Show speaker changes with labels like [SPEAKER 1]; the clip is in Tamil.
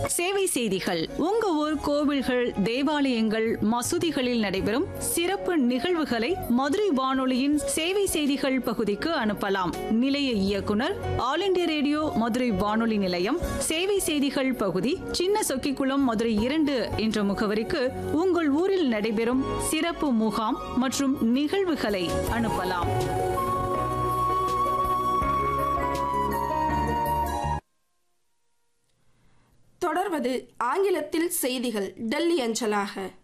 [SPEAKER 1] சேவை செய்திகள். உங்க ஊர் கோவில்கள், தேவாலயங்கள், மசூதிகளில் நடைபெறும் சிறப்பு நிகழ்வுகளை மதுரை வானொலியின் சேவை செய்திகள் பகுதிக்கு அனுப்பலாம். நிலைய இயக்குனர், ஆல் இண்டியா ரேடியோ மதுரை வானொலி நிலையம், சேவை செய்திகள் பகுதி, சின்ன சொக்கிக்குளம், மதுரை 2 என்ற முகவரிக்கு உங்கள் ஊரில் நடைபெறும் சிறப்பு முகாம் மற்றும் நிகழ்வுகளை அனுப்பலாம்.
[SPEAKER 2] தொடர்வது ஆங்கிலத்தில் செய்திகள் டெல்லி அஞ்சலாக.